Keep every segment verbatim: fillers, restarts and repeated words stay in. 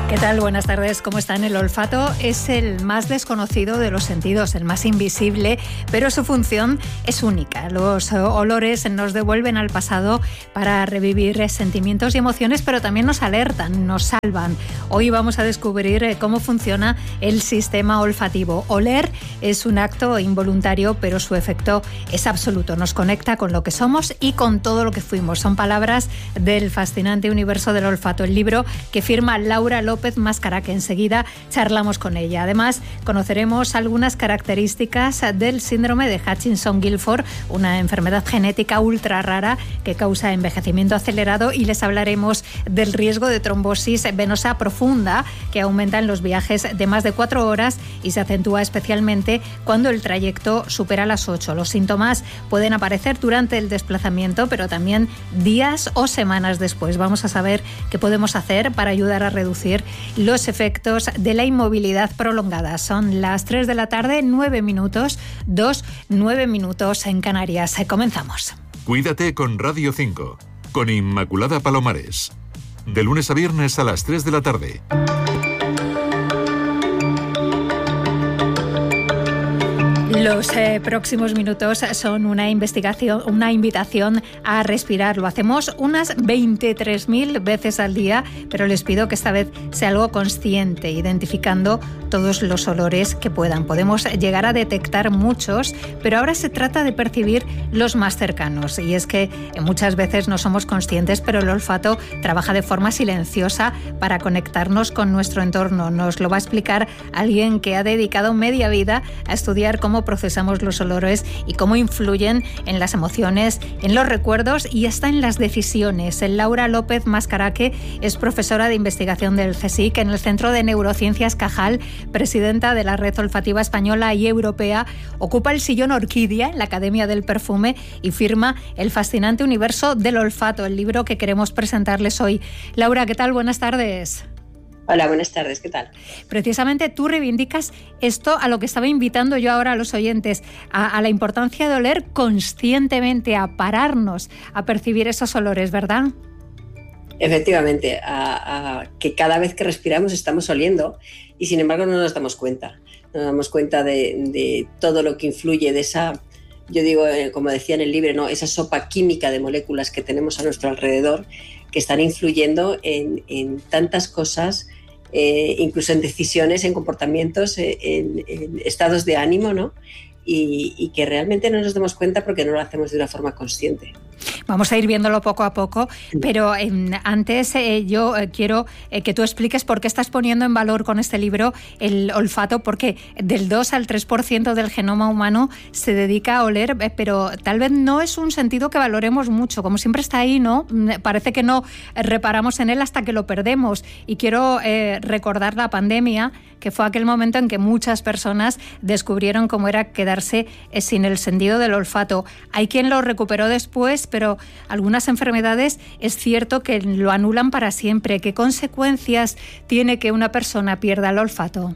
¿Qué tal? Buenas tardes. ¿Cómo están? El olfato es el más desconocido de los sentidos, el más invisible, pero su función es única. Los olores nos devuelven al pasado para revivir sentimientos y emociones, pero también nos alertan, nos salvan. Hoy vamos a descubrir cómo funciona el sistema olfativo. Oler es un acto involuntario, pero su efecto es absoluto. Nos conecta con lo que somos y con todo lo que fuimos. Son palabras del fascinante universo del olfato, el libro que firma Laura López Máscara, que enseguida charlamos con ella. Además, conoceremos algunas características del síndrome de Hutchinson-Gilford, una enfermedad genética ultra rara que causa envejecimiento acelerado, y les hablaremos del riesgo de trombosis venosa profunda que aumenta en los viajes de más de cuatro horas y se acentúa especialmente cuando el trayecto supera las ocho. Los síntomas pueden aparecer durante el desplazamiento, pero también días o semanas después. Vamos a saber qué podemos hacer para ayudar a reducir los efectos de la inmovilidad prolongada. Son las tres de la tarde, nueve minutos, dos, nueve minutos en Canarias. Comenzamos. Cuídate con Radio cinco, con Inmaculada Palomares. De lunes a viernes a las tres de la tarde. Los eh, próximos minutos son una investigación, una invitación a respirar. Lo hacemos unas veintitrés mil veces al día, pero les pido que esta vez sea algo consciente, identificando todos los olores que puedan. Podemos llegar a detectar muchos, pero ahora se trata de percibir los más cercanos. Y es que muchas veces no somos conscientes, pero el olfato trabaja de forma silenciosa para conectarnos con nuestro entorno. Nos lo va a explicar alguien que ha dedicado media vida a estudiar cómo procesamos los olores y cómo influyen en las emociones, en los recuerdos y hasta en las decisiones. Laura López Máscara, que es profesora de investigación del CSIC en el Centro de Neurociencias Cajal, presidenta de la Red Olfativa Española y Europea, ocupa el sillón Orquídea en la Academia del Perfume y firma El fascinante universo del olfato, el libro que queremos presentarles hoy. Laura, ¿qué tal? Buenas tardes. Hola, buenas tardes, ¿qué tal? Precisamente tú reivindicas esto a lo que estaba invitando yo ahora a los oyentes, a, a la importancia de oler conscientemente, a pararnos, a percibir esos olores, ¿verdad? Efectivamente, a, a que cada vez que respiramos estamos oliendo y sin embargo no nos damos cuenta. No nos damos cuenta de, de todo lo que influye, de esa, yo digo, como decía en el libro, ¿no? Esa sopa química de moléculas que tenemos a nuestro alrededor que están influyendo en, en tantas cosas, eh, incluso en decisiones, en comportamientos, en, en estados de ánimo, ¿no? Y, y que realmente no nos damos cuenta porque no lo hacemos de una forma consciente. Vamos a ir viéndolo poco a poco, pero eh, antes eh, yo eh, quiero eh, que tú expliques por qué estás poniendo en valor con este libro el olfato, porque del dos al tres por ciento del genoma humano se dedica a oler, eh, pero tal vez no es un sentido que valoremos mucho, como siempre está ahí, ¿no? Parece que no reparamos en él hasta que lo perdemos, y quiero eh, recordar la pandemia, que fue aquel momento en que muchas personas descubrieron cómo era quedarse eh, sin el sentido del olfato. Hay quien lo recuperó después, pero algunas enfermedades es cierto que lo anulan para siempre. ¿Qué consecuencias tiene que una persona pierda el olfato?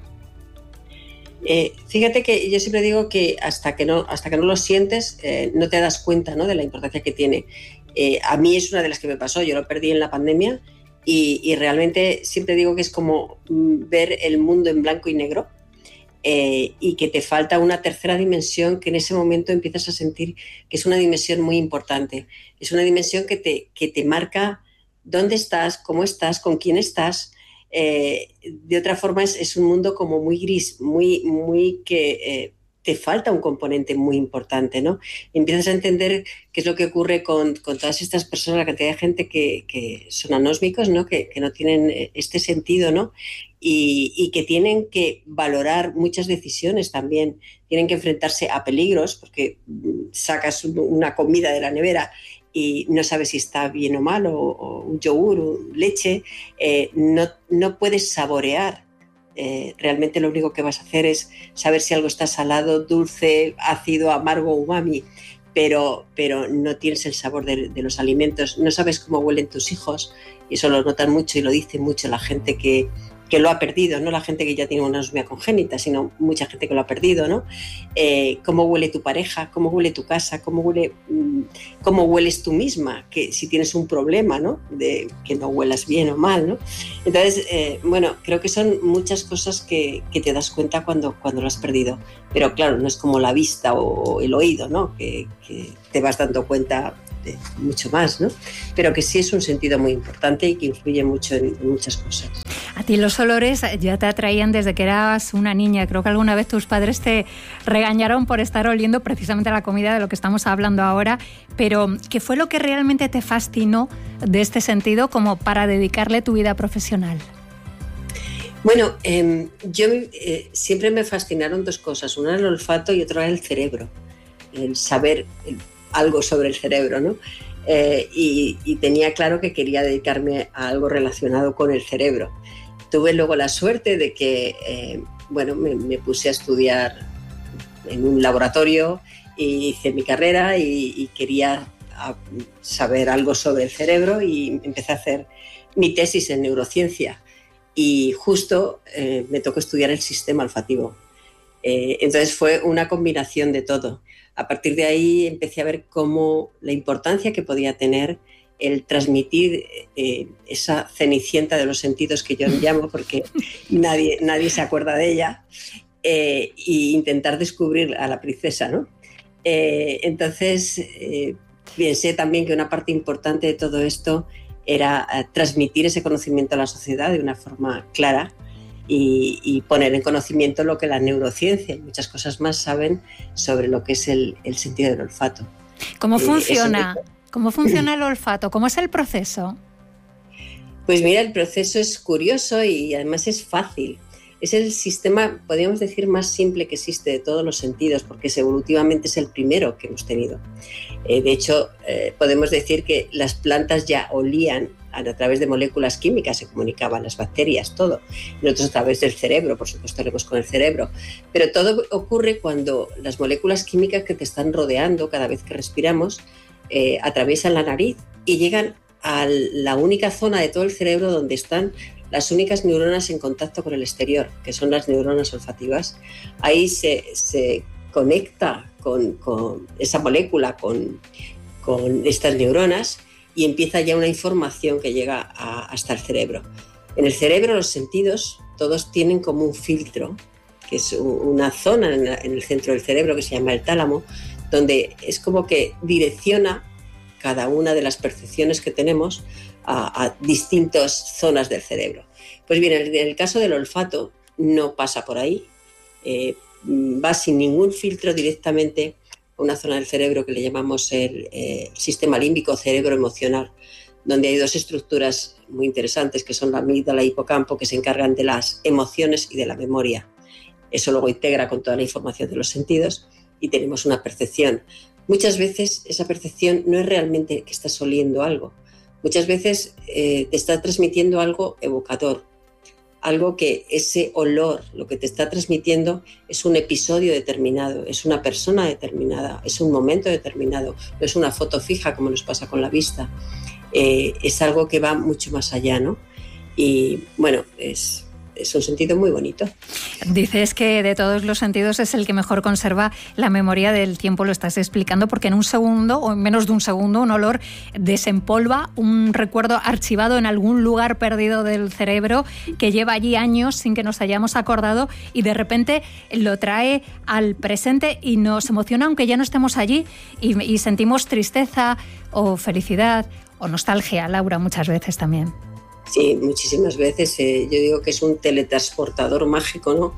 Eh, fíjate que yo siempre digo que hasta que no, hasta que no lo sientes eh, no te das cuenta, ¿no?, de la importancia que tiene. Eh, a mí es una de las que me pasó, yo lo perdí en la pandemia y, y realmente siempre digo que es como ver el mundo en blanco y negro. Eh, y que te falta una tercera dimensión que en ese momento empiezas a sentir que es una dimensión muy importante. Es una dimensión que te, que te marca dónde estás, cómo estás, con quién estás. Eh, de otra forma es, es un mundo como muy gris, muy, muy que eh, te falta un componente muy importante, ¿no? Y empiezas a entender qué es lo que ocurre con, con todas estas personas, la cantidad de gente que, que son anósmicos, ¿no? Que, que no tienen este sentido, ¿no? Y, y que tienen que valorar muchas decisiones también, tienen que enfrentarse a peligros, porque sacas una comida de la nevera y no sabes si está bien o mal, o, o un yogur o leche, eh, no, no puedes saborear. Eh, realmente lo único que vas a hacer es saber si algo está salado, dulce, ácido, amargo, umami, pero, pero no tienes el sabor de, de los alimentos, no sabes cómo huelen tus hijos, y eso lo notan mucho y lo dice mucho la gente que que lo ha perdido, no la gente que ya tiene una anosmia congénita, sino mucha gente que lo ha perdido, ¿no? Eh, cómo huele tu pareja, cómo huele tu casa, cómo huele, cómo hueles tú misma, que si tienes un problema, ¿no? De que no huelas bien o mal, ¿no? Entonces, eh, bueno, creo que son muchas cosas que, que te das cuenta cuando, cuando lo has perdido. Pero claro, no es como la vista o el oído, ¿no? Que, que te vas dando cuenta de mucho más, ¿no? Pero que sí es un sentido muy importante y que influye mucho en, en muchas cosas. A ti los olores ya te atraían desde que eras una niña. Creo que alguna vez tus padres te regañaron por estar oliendo precisamente la comida de lo que estamos hablando ahora, pero ¿qué fue lo que realmente te fascinó de este sentido como para dedicarle tu vida profesional? Bueno, eh, yo eh, siempre me fascinaron dos cosas, una era el olfato y otra era el cerebro, el saber el, algo sobre el cerebro, ¿no? Eh, y, y tenía claro que quería dedicarme a algo relacionado con el cerebro. Tuve luego la suerte de que, eh, bueno, me, me puse a estudiar en un laboratorio y hice mi carrera y, y quería a, saber algo sobre el cerebro y empecé a hacer mi tesis en neurociencia y justo eh, me tocó estudiar el sistema olfativo. Eh, entonces fue una combinación de todo. A partir de ahí empecé a ver cómo la importancia que podía tener el transmitir eh, esa cenicienta de los sentidos que yo llamo, porque nadie, nadie se acuerda de ella, eh, e intentar descubrir a la princesa, ¿no? Eh, entonces, eh, pensé también que una parte importante de todo esto era eh, transmitir ese conocimiento a la sociedad de una forma clara y, y poner en conocimiento lo que la neurociencia y muchas cosas más saben sobre lo que es el, el sentido del olfato. ¿Cómo funciona? Eh, ¿Cómo funciona el olfato? ¿Cómo es el proceso? Pues mira, el proceso es curioso y además es fácil. Es el sistema, podríamos decir, más simple que existe de todos los sentidos, porque es, evolutivamente es el primero que hemos tenido. Eh, de hecho, eh, podemos decir que las plantas ya olían a, a través de moléculas químicas, se comunicaban las bacterias, todo. Nosotros a través del cerebro, por supuesto, lo vemos con el cerebro. Pero todo ocurre cuando las moléculas químicas que te están rodeando cada vez que respiramos Eh, atraviesan la nariz y llegan a la única zona de todo el cerebro donde están las únicas neuronas en contacto con el exterior, que son las neuronas olfativas. Ahí se, se conecta con, con esa molécula, con, con estas neuronas y empieza ya una información que llega a, hasta el cerebro. En el cerebro los sentidos todos tienen como un filtro, que es una zona en, la, en el centro del cerebro que se llama el tálamo, donde es como que direcciona cada una de las percepciones que tenemos a, a distintas zonas del cerebro. Pues bien, en el caso del olfato no pasa por ahí, eh, va sin ningún filtro directamente a una zona del cerebro que le llamamos el eh, sistema límbico cerebro emocional, donde hay dos estructuras muy interesantes que son la amígdala y el hipocampo, que se encargan de las emociones y de la memoria. Eso luego integra con toda la información de los sentidos y tenemos una percepción. Muchas veces esa percepción no es realmente que estás oliendo algo. Muchas veces eh, te está transmitiendo algo evocador, algo que ese olor, lo que te está transmitiendo es un episodio determinado, es una persona determinada, es un momento determinado, no es una foto fija como nos pasa con la vista. Eh, es algo que va mucho más allá, ¿no? Y bueno, es... es un sentido muy bonito. Dices que de todos los sentidos es el que mejor conserva la memoria del tiempo, lo estás explicando, porque en un segundo o en menos de un segundo un olor desempolva un recuerdo archivado en algún lugar perdido del cerebro que lleva allí años sin que nos hayamos acordado y de repente lo trae al presente y nos emociona aunque ya no estemos allí y, y sentimos tristeza o felicidad o nostalgia, Laura, muchas veces también. Sí, muchísimas veces. Eh, yo digo que es un teletransportador mágico, ¿no?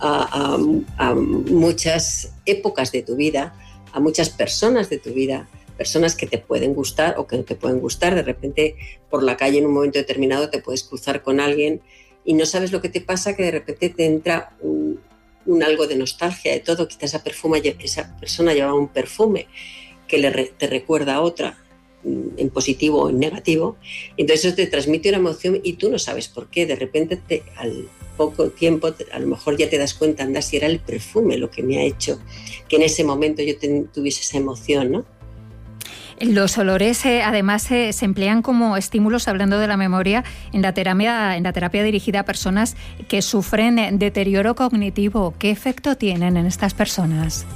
A, a, a muchas épocas de tu vida, a muchas personas de tu vida, personas que te pueden gustar o que no te pueden gustar. De repente, por la calle en un momento determinado te puedes cruzar con alguien y no sabes lo que te pasa, que de repente te entra un, un algo de nostalgia de todo. Quizás esa, perfuma, esa persona llevaba un perfume que le re, te recuerda a otra, en positivo o en negativo, entonces eso te transmite una emoción y tú no sabes por qué, de repente te, al poco tiempo te, a lo mejor ya te das cuenta, anda, si era el perfume lo que me ha hecho que en ese momento yo ten, tuviese esa emoción, ¿no? Los olores, eh, además, eh, se emplean como estímulos, hablando de la memoria, en la terapia, en la terapia dirigida a personas que sufren deterioro cognitivo. ¿Qué efecto tienen en estas personas?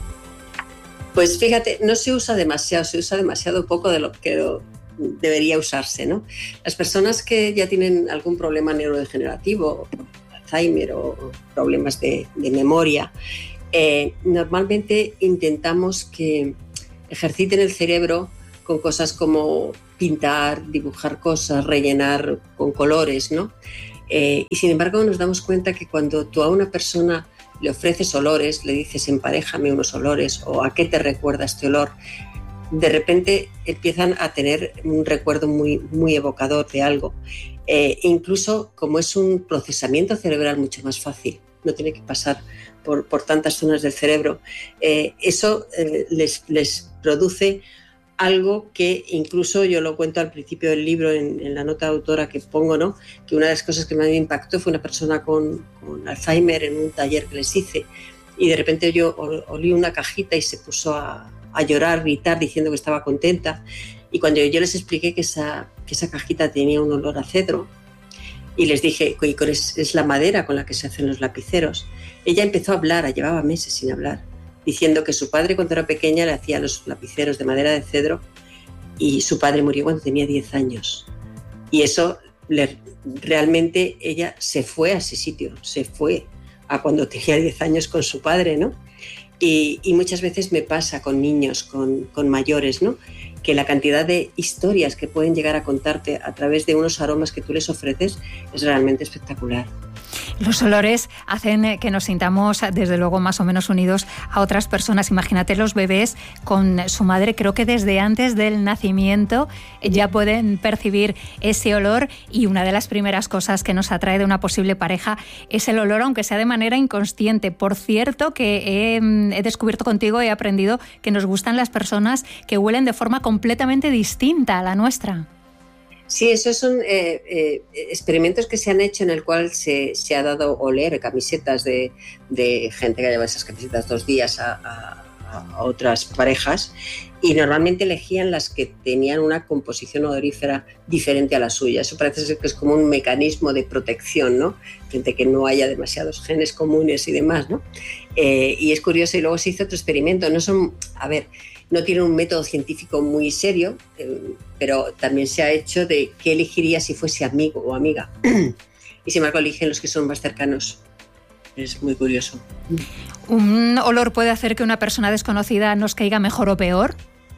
Pues fíjate, no se usa demasiado, se usa demasiado poco de lo que debería usarse, ¿no? Las personas que ya tienen algún problema neurodegenerativo, Alzheimer o problemas de, de memoria, eh, normalmente intentamos que ejerciten el cerebro con cosas como pintar, dibujar cosas, rellenar con colores, ¿no? Eh, y sin embargo nos damos cuenta que cuando tú a una persona le ofreces olores, le dices emparejame unos olores o a qué te recuerda este olor, de repente empiezan a tener un recuerdo muy, muy evocador de algo. Eh, incluso como es un procesamiento cerebral mucho más fácil, no tiene que pasar por, por tantas zonas del cerebro, eh, eso eh, les, les produce algo que incluso yo lo cuento al principio del libro en, en la nota de autora que pongo, ¿no? Que una de las cosas que más me impactó fue una persona con, con Alzheimer en un taller que les hice y de repente yo olí una cajita y se puso a, a llorar, gritar diciendo que estaba contenta y cuando yo les expliqué que esa, que esa cajita tenía un olor a cedro y les dije que es, es la madera con la que se hacen los lapiceros, ella empezó a hablar, llevaba meses sin hablar, diciendo que su padre cuando era pequeña le hacía los lapiceros de madera de cedro y su padre murió cuando tenía diez años. Y eso le, realmente ella se fue a ese sitio, se fue a cuando tenía diez años con su padre, ¿no? Y, y muchas veces me pasa con niños, con, con mayores, ¿no? Que la cantidad de historias que pueden llegar a contarte a través de unos aromas que tú les ofreces es realmente espectacular. Los olores hacen que nos sintamos, desde luego, más o menos unidos a otras personas. Imagínate los bebés con su madre, creo que desde antes del nacimiento ya pueden percibir ese olor y una de las primeras cosas que nos atrae de una posible pareja es el olor, aunque sea de manera inconsciente. Por cierto, que he, he descubierto contigo, he aprendido que nos gustan las personas que huelen de forma completamente distinta a la nuestra. Sí, esos son eh, eh, experimentos que se han hecho en el cual se, se ha dado oler camisetas de, de gente que lleva esas camisetas dos días a, a, a otras parejas y normalmente elegían las que tenían una composición odorífera diferente a la suya. Eso parece ser que es como un mecanismo de protección, ¿no? Frente a que no haya demasiados genes comunes y demás, ¿no? Eh, y es curioso, y luego se hizo otro experimento. No son, a ver, no tiene un método científico muy serio, eh, pero también se ha hecho de qué elegiría si fuese amigo o amiga. Y sin embargo eligen los que son más cercanos. Es muy curioso. ¿Un olor puede hacer que una persona desconocida nos caiga mejor o peor?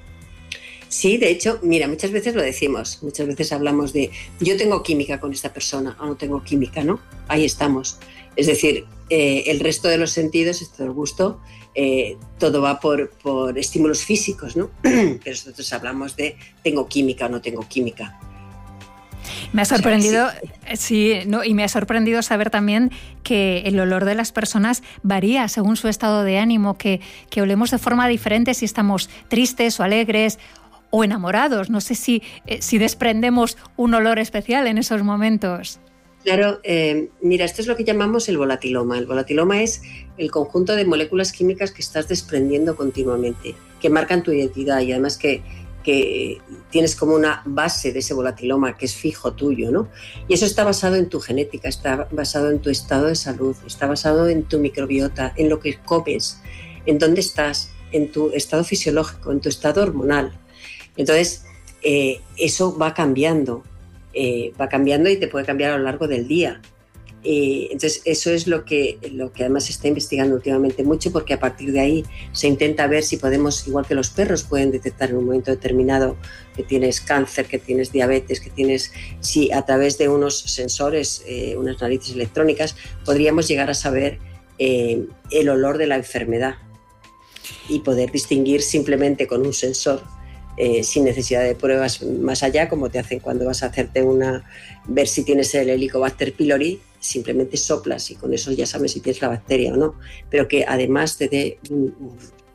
Sí, de hecho, mira, muchas veces lo decimos, muchas veces hablamos de yo tengo química con esta persona o no tengo química, ¿no? Ahí estamos. Es decir, eh, el resto de los sentidos, esto del gusto, eh, todo va por, por estímulos físicos, ¿no? Pero nosotros hablamos de tengo química o no tengo química. Me ha sorprendido, o sea, sí. sí, no, y me ha sorprendido saber también que el olor de las personas varía según su estado de ánimo, que, que olemos de forma diferente si estamos tristes o alegres o enamorados. No sé si, eh, si desprendemos un olor especial en esos momentos. Claro, eh, mira, esto es lo que llamamos el volatiloma. El volatiloma es el conjunto de moléculas químicas que estás desprendiendo continuamente, que marcan tu identidad y además que, que tienes como una base de ese volatiloma que es fijo tuyo, ¿no? Y eso está basado en tu genética, está basado en tu estado de salud, está basado en tu microbiota, en lo que comes, en dónde estás, en tu estado fisiológico, en tu estado hormonal. Entonces, eh, eso va cambiando. Eh, va cambiando y te puede cambiar a lo largo del día. Eh, entonces eso es lo que, lo que además se está investigando últimamente mucho porque a partir de ahí se intenta ver si podemos, igual que los perros pueden detectar en un momento determinado que tienes cáncer, que tienes diabetes, que tienes, si a través de unos sensores, eh, unas narices electrónicas, podríamos llegar a saber eh, el olor de la enfermedad y poder distinguir simplemente con un sensor. Eh, sin necesidad de pruebas más allá, como te hacen cuando vas a hacerte una, ver si tienes el Helicobacter pylori, simplemente soplas y con eso ya sabes si tienes la bacteria o no, pero que además te dé un, un,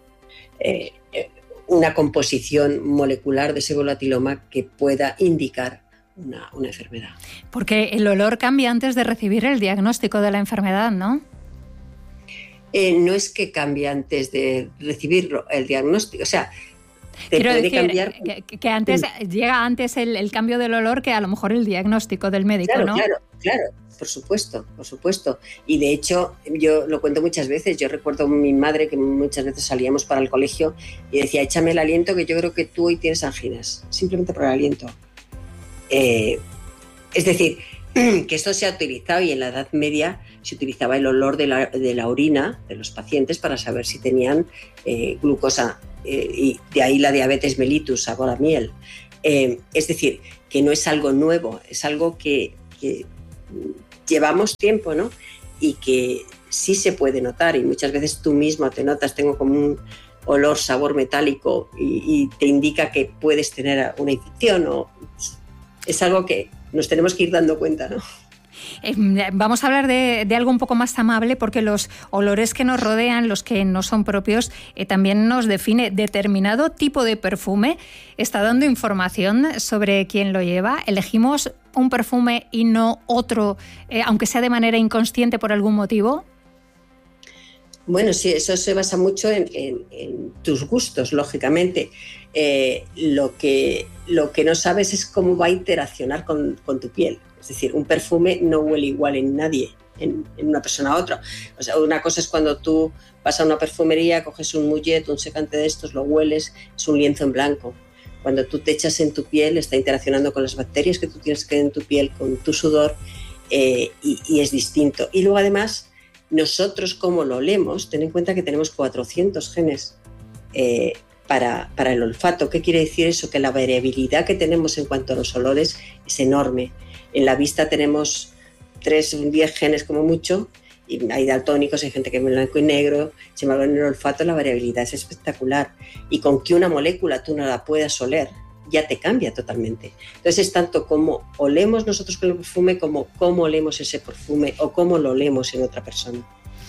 eh, una composición molecular de ese volatiloma que pueda indicar una, una enfermedad. Porque el olor cambia antes de recibir el diagnóstico de la enfermedad, ¿no? Eh, no es que cambie antes de recibir el diagnóstico, o sea, te Quiero puede decir, cambiar. Que, que antes sí. llega antes el, el cambio del olor que a lo mejor el diagnóstico del médico, claro, ¿no? Claro, claro, por supuesto, por supuesto. Y de hecho, yo lo cuento muchas veces. Yo recuerdo a mi madre que muchas veces salíamos para el colegio y decía, échame el aliento que yo creo que tú hoy tienes anginas, simplemente por el aliento. Eh, es decir, que esto se ha utilizado y en la Edad Media se utilizaba el olor de la, de la orina de los pacientes para saber si tenían eh, glucosa eh, y de ahí la diabetes mellitus, sabor a miel. Eh, es decir, que no es algo nuevo, es algo que, que llevamos tiempo, ¿no? Y que sí se puede notar y muchas veces tú mismo te notas, tengo como un olor, sabor metálico y, y te indica que puedes tener una infección o es algo que nos tenemos que ir dando cuenta, ¿no? Eh, vamos a hablar de, de algo un poco más amable porque los olores que nos rodean, los que no son propios, eh, también nos define. Determinado tipo de perfume está dando información sobre quién lo lleva. Elegimos un perfume y no otro, eh, aunque sea de manera inconsciente por algún motivo. Bueno, sí, eso se basa mucho en, en, en tus gustos, lógicamente. Eh, lo, que, lo que no sabes es cómo va a interaccionar con, con tu piel. Es decir, un perfume no huele igual en nadie, en, en una persona a otra. O sea, una cosa es cuando tú vas a una perfumería, coges un mullet, un secante de estos, lo hueles, es un lienzo en blanco. Cuando tú te echas en tu piel, está interaccionando con las bacterias que tú tienes que en tu piel, con tu sudor, eh, y, y es distinto. Y luego, además, nosotros, como lo olemos, ten en cuenta que tenemos cuatrocientos genes eh, para, para el olfato. ¿Qué quiere decir eso? Que la variabilidad que tenemos en cuanto a los olores es enorme. En la vista tenemos tres o diez genes como mucho, y hay daltónicos, hay gente que ve blanco y negro. Sin embargo, en el olfato la variabilidad es espectacular. Y con que una molécula tú no la puedas oler, ya te cambia totalmente. Entonces es tanto como olemos nosotros con el perfume como cómo olemos ese perfume o cómo lo olemos en otra persona.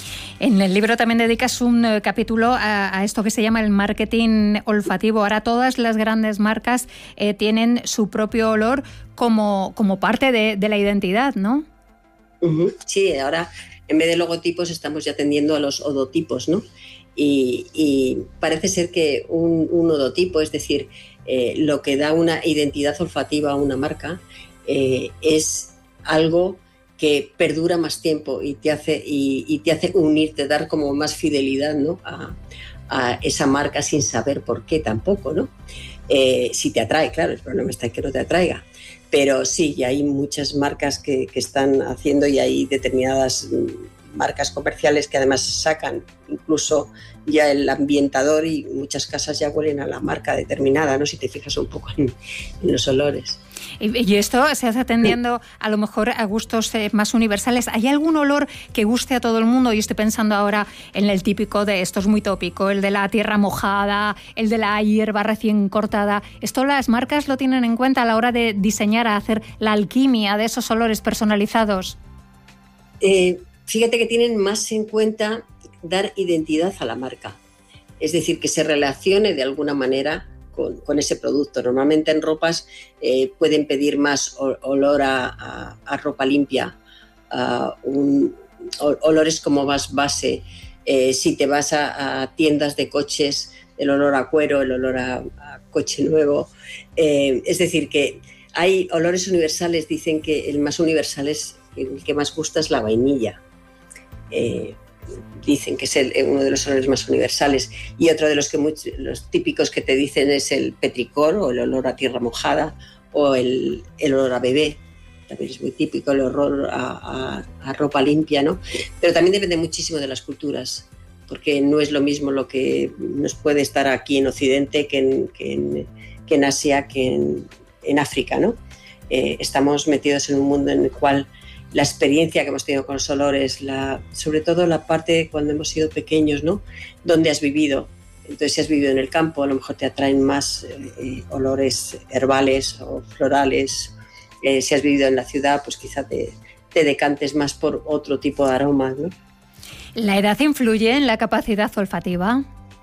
En el libro también dedicas un eh, capítulo a, a esto que se llama el marketing olfativo. Ahora todas las grandes marcas eh, tienen su propio olor como, como parte de, de la identidad, ¿no? Uh-huh. Sí, ahora en vez de logotipos estamos ya tendiendo a los odotipos, ¿no? Y, y parece ser que un, un odotipo, es decir, eh, lo que da una identidad olfativa a una marca, eh, es algo que perdura más tiempo y te hace, y, y te hace unirte, dar como más fidelidad, ¿no? a, a esa marca sin saber por qué tampoco, ¿no? Eh, si te atrae, claro, el problema está en que no te atraiga. Pero sí, y hay muchas marcas que, que están haciendo y hay determinadas marcas comerciales que además sacan incluso ya el ambientador y muchas casas ya huelen a la marca determinada, ¿no? Si te fijas un poco en, en los olores. Y esto se hace atendiendo a lo mejor a gustos más universales. ¿Hay algún olor que guste a todo el mundo? Yo estoy pensando ahora en el típico de, esto es muy tópico, el de la tierra mojada, el de la hierba recién cortada. ¿Esto las marcas lo tienen en cuenta a la hora de diseñar, a hacer la alquimia de esos olores personalizados? Eh, fíjate que tienen más en cuenta dar identidad a la marca. Es decir, que se relacione de alguna manera Con, con ese producto. Normalmente en ropas eh, pueden pedir más o, olor a, a, a ropa limpia, a un, o, olores como más base. Eh, si te vas a, a tiendas de coches, el olor a cuero, el olor a, a coche nuevo. Eh, es decir, que hay olores universales, dicen que el más universal es, el que más gusta es la vainilla. Eh, Dicen que es el, uno de los olores más universales, y otro de los, que muchos, los típicos que te dicen es el petricor o el olor a tierra mojada o el, el olor a bebé. También es muy típico el olor a, a, a ropa limpia, ¿no? Pero también depende muchísimo de las culturas, porque no es lo mismo lo que nos puede estar aquí en Occidente que en, que en, que en Asia, que en, en África, ¿no? Eh, estamos metidos en un mundo en el cual la experiencia que hemos tenido con los olores, la, sobre todo la parte cuando hemos sido pequeños, ¿no? Donde has vivido. Entonces, si has vivido en el campo, a lo mejor te atraen más eh, olores herbales o florales. Eh, si has vivido en la ciudad, pues quizá te, te decantes más por otro tipo de aromas, ¿no? ¿La edad influye en la capacidad olfativa?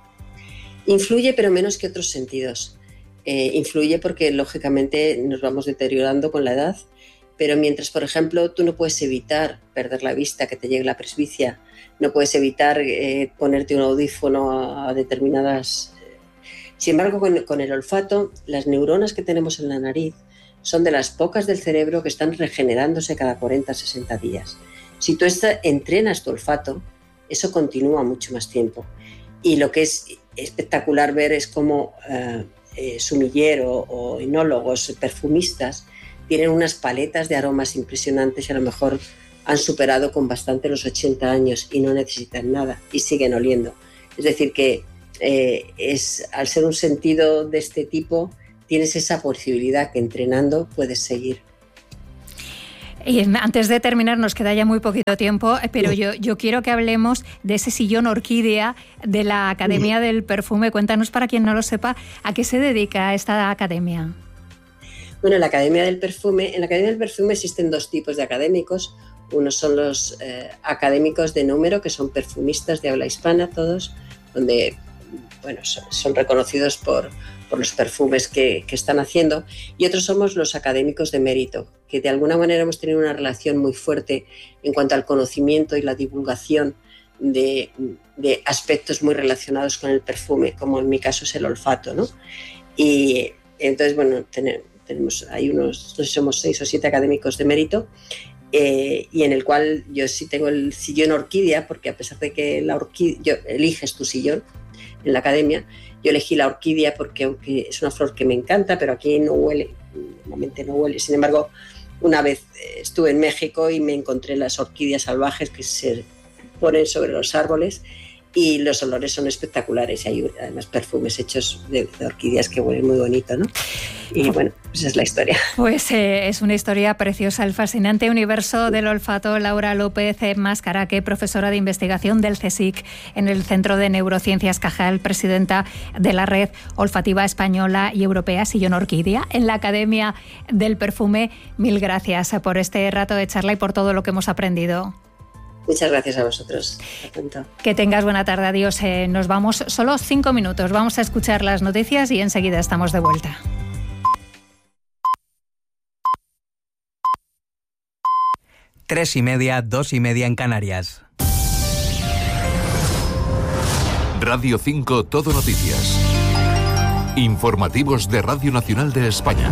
Influye, pero menos que otros sentidos. Eh, influye porque, lógicamente, nos vamos deteriorando con la edad. Pero mientras, por ejemplo, tú no puedes evitar perder la vista, que te llegue la presbicia, no puedes evitar eh, ponerte un audífono a, a determinadas... Eh, Sin embargo, con, con el olfato, las neuronas que tenemos en la nariz son de las pocas del cerebro que están regenerándose cada cuarenta a sesenta días. Si tú esta, entrenas tu olfato, eso continúa mucho más tiempo. Y lo que es espectacular ver es cómo eh, eh, sumiller o, o enólogos, perfumistas, tienen unas paletas de aromas impresionantes y a lo mejor han superado con bastante los ochenta años y no necesitan nada y siguen oliendo. Es decir, que eh, es, al ser un sentido de este tipo, tienes esa posibilidad que entrenando puedes seguir. Y antes de terminar, nos queda ya muy poquito tiempo, pero yo, yo quiero que hablemos de ese sillón orquídea de la Academia del Perfume. Cuéntanos, para quien no lo sepa, ¿a qué se dedica esta academia? Bueno, la Academia del Perfume, en la Academia del Perfume existen dos tipos de académicos. Unos son los eh, académicos de número, que son perfumistas de habla hispana todos, donde bueno, son, son reconocidos por, por los perfumes que, que están haciendo, y otros somos los académicos de mérito, que de alguna manera hemos tenido una relación muy fuerte en cuanto al conocimiento y la divulgación de, de aspectos muy relacionados con el perfume, como en mi caso es el olfato, ¿no? Y entonces, bueno, tenemos, tenemos hay unos, no sé, somos seis o siete académicos de mérito, Eh, y en el cual yo sí tengo el sillón orquídea, porque a pesar de que la orquídea, yo, eliges tu sillón en la academia, yo elegí la orquídea porque aunque es una flor que me encanta, pero aquí no huele, normalmente no huele. Sin embargo, una vez estuve en México y me encontré las orquídeas salvajes que se ponen sobre los árboles y los olores son espectaculares. Y hay además perfumes hechos de, de orquídeas que huelen muy bonito, ¿no? Y bueno, esa es la historia. Pues eh, es una historia preciosa, el fascinante universo del olfato. Laura López Mascaraque, profesora de investigación del CSIC en el Centro de Neurociencias Cajal, presidenta de la Red Olfativa Española y Europea Sillón Orquídea en la Academia del Perfume. Mil gracias por este rato de charla y por todo lo que hemos aprendido. Muchas gracias a vosotros. Que tengas buena tarde. Adiós. Eh, nos vamos solo cinco minutos. Vamos a escuchar las noticias y enseguida estamos de vuelta. Tres y media, dos y media en Canarias. Radio cinco Todo Noticias. Informativos de Radio Nacional de España.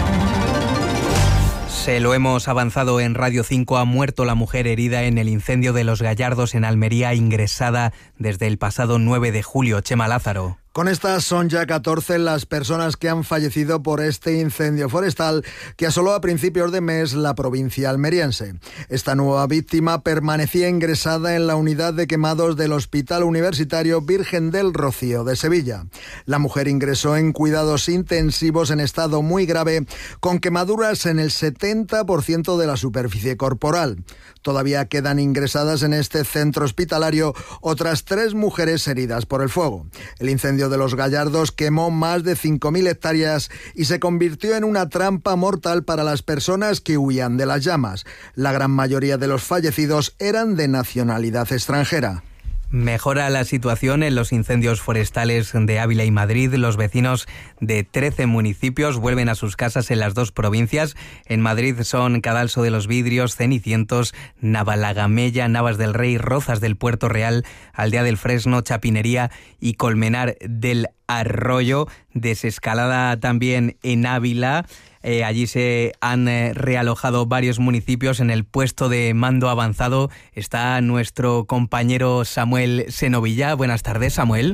Se lo hemos avanzado en Radio cinco. Ha muerto la mujer herida en el incendio de Los Gallardos en Almería, ingresada desde el pasado nueve de julio. Chema Lázaro. Con estas son ya catorce las personas que han fallecido por este incendio forestal que asoló a principios de mes la provincia almeriense. Esta nueva víctima permanecía ingresada en la unidad de quemados del Hospital Universitario Virgen del Rocío de Sevilla. La mujer ingresó en cuidados intensivos en estado muy grave, con quemaduras en el setenta por ciento de la superficie corporal. Todavía quedan ingresadas en este centro hospitalario otras tres mujeres heridas por el fuego. El incendio de Los Gallardos quemó más de cinco mil hectáreas y se convirtió en una trampa mortal para las personas que huían de las llamas. La gran mayoría de los fallecidos eran de nacionalidad extranjera. Mejora la situación en los incendios forestales de Ávila y Madrid. Los vecinos de trece municipios vuelven a sus casas en las dos provincias. En Madrid son Cadalso de los Vidrios, Cenicientos, Navalagamella, Navas del Rey, Rozas del Puerto Real, Aldea del Fresno, Chapinería y Colmenar del Arroyo. Desescalada también en Ávila. Eh, allí se han eh, realojado varios municipios. En el puesto de mando avanzado está nuestro compañero Samuel Senovilla. Buenas tardes, Samuel.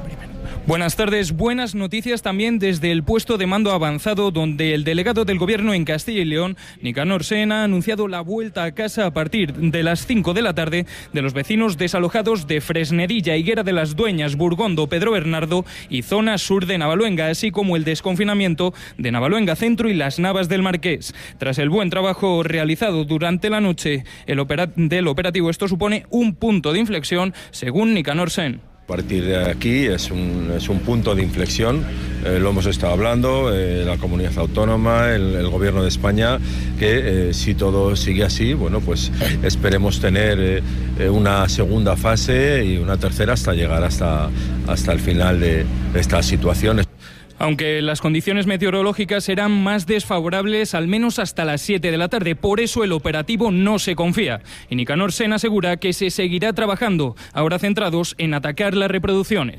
Buenas tardes, buenas noticias también desde el puesto de mando avanzado, donde el delegado del Gobierno en Castilla y León, Nicanor Sen, ha anunciado la vuelta a casa a partir de las cinco de la tarde de los vecinos desalojados de Fresnedilla, Higuera de las Dueñas, Burgondo, Pedro Bernardo y zona sur de Navaluenga, así como el desconfinamiento de Navaluenga Centro y las Navas del Marqués. Tras el buen trabajo realizado durante la noche el opera- del operativo, esto supone un punto de inflexión, según Nicanor Sen. A partir de aquí es un, es un punto de inflexión, eh, lo hemos estado hablando, eh, la comunidad autónoma, el, el Gobierno de España, que eh, si todo sigue así, bueno, pues esperemos tener eh, una segunda fase y una tercera hasta llegar hasta, hasta el final de esta situación. Aunque las condiciones meteorológicas serán más desfavorables al menos hasta las siete de la tarde, por eso el operativo no se confía. Y Nicanor Sen asegura que se seguirá trabajando, ahora centrados en atacar las reproducciones.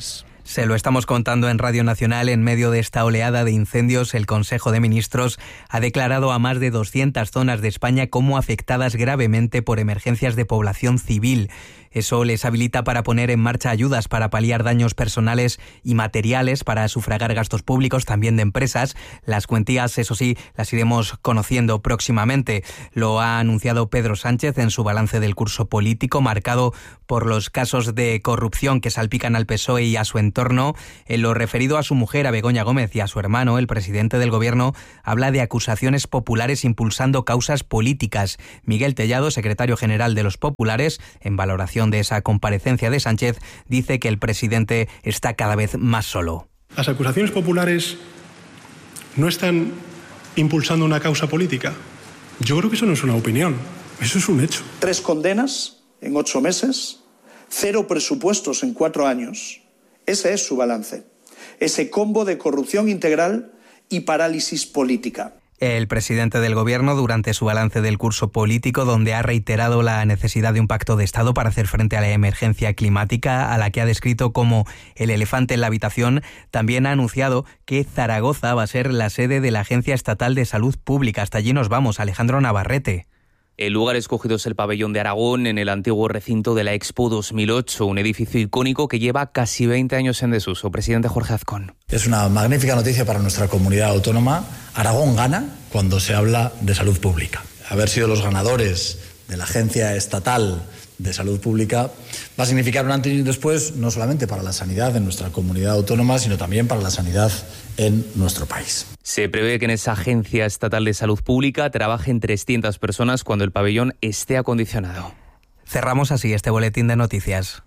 Se lo estamos contando en Radio Nacional. En medio de esta oleada de incendios, el Consejo de Ministros ha declarado a más de doscientas zonas de España como afectadas gravemente por emergencias de población civil. Eso les habilita para poner en marcha ayudas para paliar daños personales y materiales, para sufragar gastos públicos, también de empresas. Las cuantías, eso sí, las iremos conociendo próximamente. Lo ha anunciado Pedro Sánchez en su balance del curso político, marcado por los casos de corrupción que salpican al P S O E y a su entorno. En lo referido a su mujer, a Begoña Gómez, y a su hermano, el presidente del Gobierno, habla de acusaciones populares impulsando causas políticas. Miguel Tellado, secretario general de los populares, en valoración de esa comparecencia de Sánchez, dice que el presidente está cada vez más solo. Las acusaciones populares no están impulsando una causa política. Yo creo que eso no es una opinión, eso es un hecho. Tres condenas en ocho meses, cero presupuestos en cuatro años. Ese es su balance. Ese combo de corrupción integral y parálisis política. El presidente del Gobierno, durante su balance del curso político, donde ha reiterado la necesidad de un pacto de Estado para hacer frente a la emergencia climática, a la que ha descrito como el elefante en la habitación, también ha anunciado que Zaragoza va a ser la sede de la Agencia Estatal de Salud Pública. Hasta allí nos vamos, Alejandro Navarrete. El lugar escogido es el Pabellón de Aragón, en el antiguo recinto de la Expo dos mil ocho, un edificio icónico que lleva casi veinte años en desuso. Presidente Jorge Azcón. Es una magnífica noticia para nuestra comunidad autónoma. Aragón gana cuando se habla de salud pública. Haber sido los ganadores de la Agencia Estatal de Salud Pública va a significar un antes y un después, no solamente para la sanidad en nuestra comunidad autónoma, sino también para la sanidad en nuestro país. Se prevé que en esa Agencia Estatal de Salud Pública trabajen trescientas personas cuando el pabellón esté acondicionado. Cerramos así este boletín de noticias.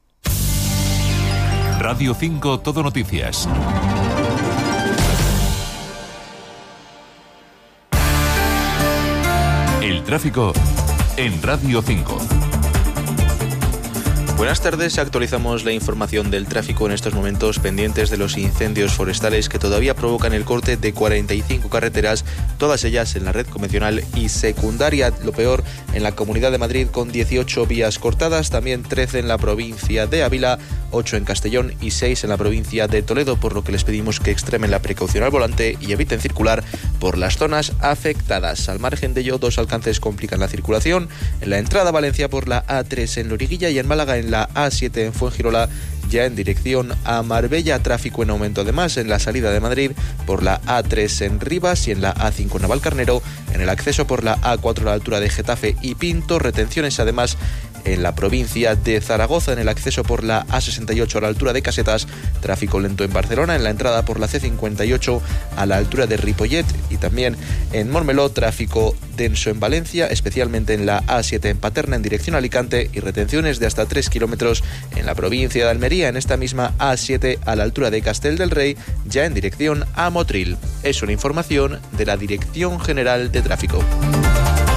Radio cinco Todo Noticias. El tráfico en Radio cinco. Buenas tardes, actualizamos la información del tráfico en estos momentos, pendientes de los incendios forestales que todavía provocan el corte de cuarenta y cinco carreteras, todas ellas en la red convencional y secundaria. Lo peor en la Comunidad de Madrid, con dieciocho vías cortadas, también trece en la provincia de Ávila, ocho en Castellón y seis en la provincia de Toledo, por lo que les pedimos que extremen la precaución al volante y eviten circular por las zonas afectadas. Al margen de ello, dos alcances complican la circulación: en la entrada a Valencia por la A tres en Loriguilla y en Málaga en la A siete en Fuengirola, ya en dirección a Marbella. Tráfico en aumento además en la salida de Madrid por la A tres en Rivas y en la A cinco en Navalcarnero, en el acceso por la A cuatro a la altura de Getafe y Pinto. Retenciones además en la provincia de Zaragoza, en el acceso por la A sesenta y ocho a la altura de Casetas. Tráfico lento en Barcelona, en la entrada por la C cincuenta y ocho a la altura de Ripollet, y también en Montmeló. Tráfico denso en Valencia, especialmente en la A siete en Paterna en dirección a Alicante, y retenciones de hasta tres kilómetros en la provincia de Almería, en esta misma A siete a la altura de Castel del Rey, ya en dirección a Motril. Es una información de la Dirección General de Tráfico.